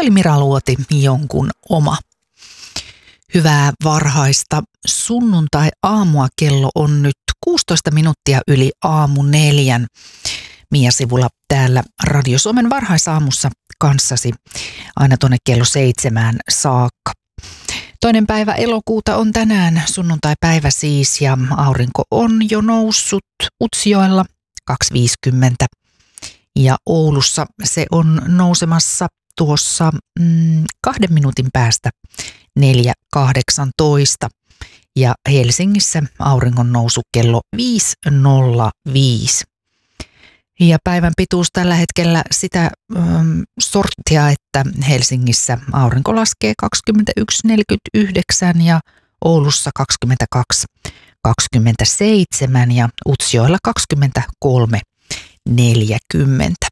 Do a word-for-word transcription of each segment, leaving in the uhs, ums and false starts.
oli Mira Luoti, jonkun oma. Hyvää varhaista sunnuntai-aamua, kello on nyt kuusitoista minuuttia yli aamu neljän. Mia Sivula täällä Radio Suomen varhaisaamussa kanssasi aina tuonne kello seitsemään saakka. Toinen päivä elokuuta on tänään, sunnuntai-päivä siis, ja aurinko on jo noussut Utsjoella kaksi viisikymmentä. Ja Oulussa se on nousemassa tuossa mm, kahden minuutin päästä neljä kahdeksantoista. Ja Helsingissä auringon nousu kello viisi nolla viisi. Ja päivän pituus tällä hetkellä sitä ähm, sorttia, että Helsingissä aurinko laskee kaksikymmentäyksi neljäkymmentäyhdeksän ja Oulussa kaksikymmentäkaksi kaksikymmentäseitsemän ja Utsjoella kaksikymmentäkolme neljäkymmentä.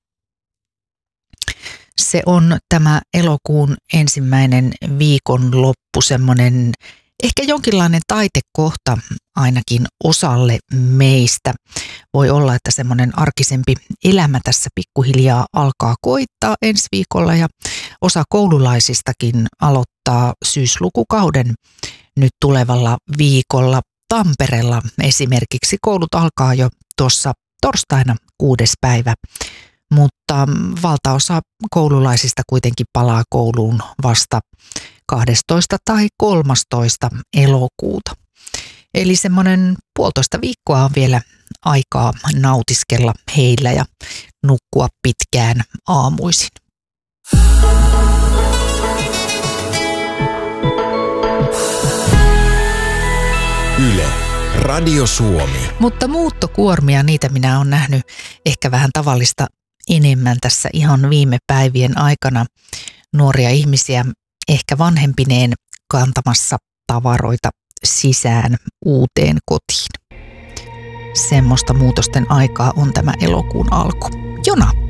Se on tämä elokuun ensimmäinen viikonloppu, semmoinen ehkä jonkinlainen taitekohta ainakin osalle meistä. Voi olla, että semmoinen arkisempi elämä tässä pikkuhiljaa alkaa koittaa ensi viikolla ja osa koululaisistakin aloittaa syyslukukauden nyt tulevalla viikolla. Tampereella esimerkiksi koulut alkaa jo tuossa torstaina kuudes päivä, mutta valtaosa koululaisista kuitenkin palaa kouluun vasta kahdestoista tai kolmastoista elokuuta. Eli semmoinen puolitoista viikkoa on vielä aikaa nautiskella heillä ja nukkua pitkään aamuisin. Yle, Radio Suomi. Mutta muuttokuormia, niitä minä olen nähnyt ehkä vähän tavallista enemmän tässä ihan viime päivien aikana. Nuoria ihmisiä ehkä vanhempineen kantamassa tavaroita sisään uuteen kotiin. Semmoista muutosten aikaa on tämä elokuun alku. Jona.